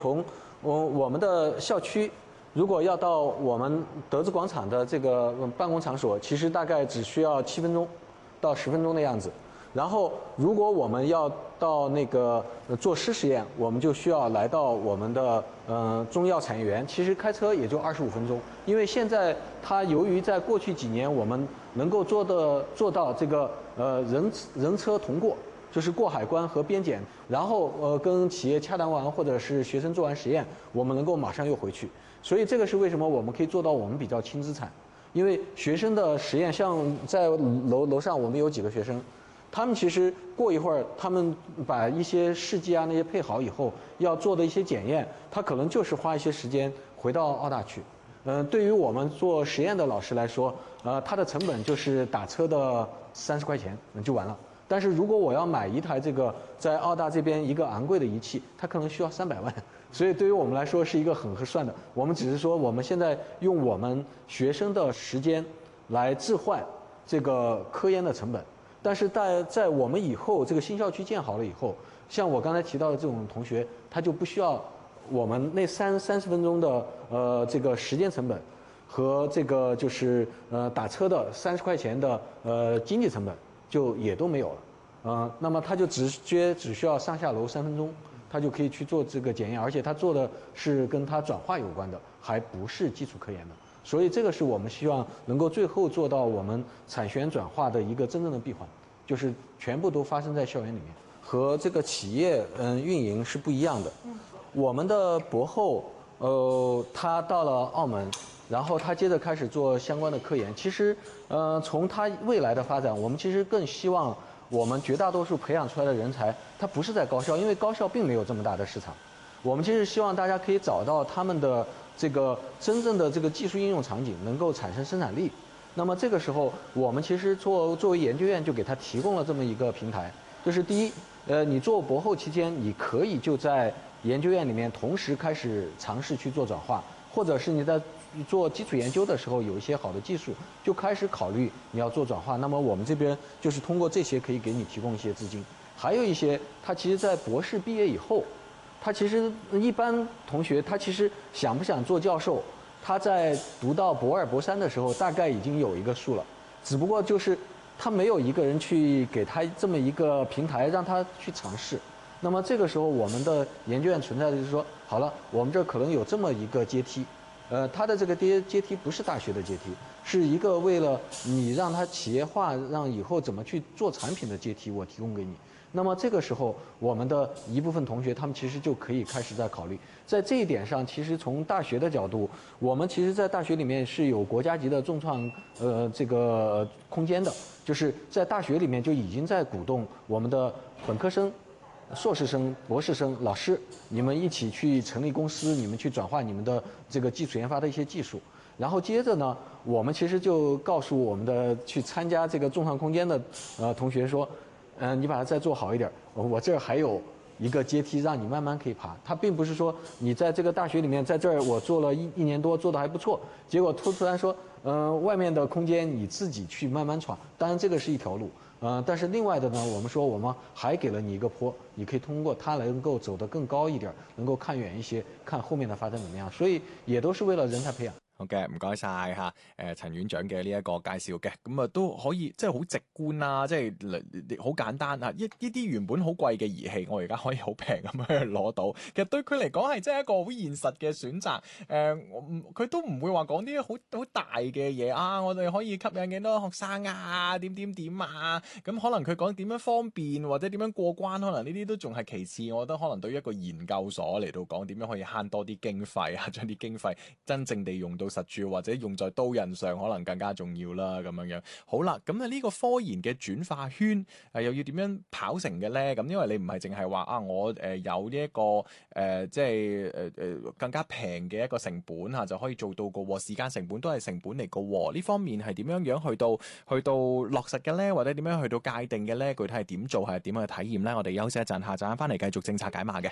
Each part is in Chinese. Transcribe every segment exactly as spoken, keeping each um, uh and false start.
从我我们的校区，如果要到我们德资广场的这个办公场所，其实大概只需要七分钟到十分钟的样子。然后，如果我们要到那个做湿实验，我们就需要来到我们的呃中药产业园，其实开车也就二十五分钟。因为现在它由于在过去几年我们能够做的做到这个呃人人车同过。就是过海关和边检，然后呃跟企业洽谈完或者是学生做完实验，我们能够马上又回去。所以这个是为什么我们可以做到我们比较轻资产，因为学生的实验，像在楼楼上我们有几个学生，他们其实过一会儿，他们把一些试剂啊那些配好以后，要做的一些检验，他可能就是花一些时间回到澳大去。嗯、呃，对于我们做实验的老师来说，呃，它的成本就是打车的三十块钱就完了。但是如果我要买一台这个在澳大这边一个昂贵的仪器，它可能需要三百万，所以对于我们来说是一个很合算的。我们只是说我们现在用我们学生的时间来置换这个科研的成本，但是在在我们以后这个新校区建好了以后，像我刚才提到的这种同学，他就不需要我们那三三十分钟的呃这个时间成本和这个就是呃打车的三十块钱的呃经济成本。就也都没有了，呃，那么他就直接只需要上下楼三分钟，他就可以去做这个检验，而且他做的是跟他转化有关的，还不是基础科研的，所以这个是我们希望能够最后做到我们产学研转化的一个真正的闭环，就是全部都发生在校园里面，和这个企业嗯运营是不一样的。我们的博后，呃，他到了澳门。然后他接着开始做相关的科研。其实，呃，从他未来的发展，我们其实更希望我们绝大多数培养出来的人才，他不是在高校，因为高校并没有这么大的市场。我们其实希望大家可以找到他们的这个真正的这个技术应用场景，能够产生生产力。那么这个时候，我们其实作作为研究院就给他提供了这么一个平台，就是第一，呃，你做博后期间，你可以就在研究院里面同时开始尝试去做转化。或者是你在做基础研究的时候有一些好的技术，就开始考虑你要做转化。那么我们这边就是通过这些可以给你提供一些资金。还有一些，他其实在博士毕业以后，他其实一般同学他其实想不想做教授，他在读到博二、博三的时候大概已经有一个数了，只不过就是他没有一个人去给他这么一个平台让他去尝试。那么这个时候，我们的研究院存在的就是说，好了，我们这可能有这么一个阶梯，呃，它的这个阶阶梯不是大学的阶梯，是一个为了你让它企业化，让以后怎么去做产品的阶梯，我提供给你。那么这个时候，我们的一部分同学，他们其实就可以开始在考虑，在这一点上，其实从大学的角度，我们其实在大学里面是有国家级的重创呃这个空间的，就是在大学里面就已经在鼓动我们的本科生。硕士生、博士生、老师，你们一起去成立公司，你们去转化你们的这个基础研发的一些技术。然后接着呢，我们其实就告诉我们的去参加这个众创空间的呃同学说，嗯、呃，你把它再做好一点，我这儿还有一个阶梯让你慢慢可以爬。它并不是说你在这个大学里面，在这儿我做了一一年多，做的还不错，结果突突然说，嗯、呃，外面的空间你自己去慢慢闯。当然这个是一条路。呃，但是另外的呢，我们说我们还给了你一个坡，你可以通过它能够走得更高一点，能够看远一些，看後面的發展怎麼樣，所以也都是為了人才培養。 好嘅，唔該晒嚇，誒陳院長嘅呢一個介紹嘅，咁啊都可以即係好直觀啦，即係好簡單啊！一呢啲原本好貴嘅儀器，我而家可以好平咁樣攞到，其實對佢嚟講係真係一個好現實嘅選擇。誒，佢都唔會話講啲好好大嘅嘢啊！我哋可以吸引幾多學生啊？點點點啊？咁可能佢講點樣方便或者點樣過關，可能呢啲都仲係其次。我覺得可能對於一個研究所嚟到講，點樣可以慳多啲經費啊，將啲經費真正地用到實處或者用在刀刃上，可能更加重要啦。咁樣樣好啦，咁啊呢個科研嘅轉化圈誒又要點樣跑成嘅咧？咁因為你唔係淨係話啊，我誒有呢一個誒即係誒誒更加平嘅一個成本嚇就可以做到個喎，時間成本都係成本嚟個喎。呢方面係點樣樣去到去到落實嘅咧，或者點樣去到界定嘅咧？具體係點做，係點樣去體驗咧？我哋休息一陣，下陣翻嚟繼續政策解碼嘅。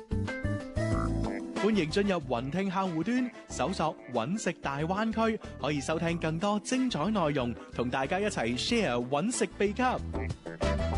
歡迎進入雲聽客戶端，搜索揾食大灣區，可以收聽更多精彩內容，同大家一齊 share 揾食秘笈。